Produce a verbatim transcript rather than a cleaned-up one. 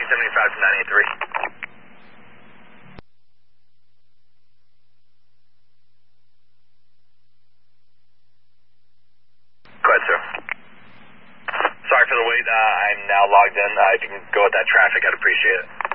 seventy-five to nine eighty-three. Go ahead, sir. Sorry for the wait. Uh, I'm now logged in. Uh, if you can go with that traffic, I'd appreciate it.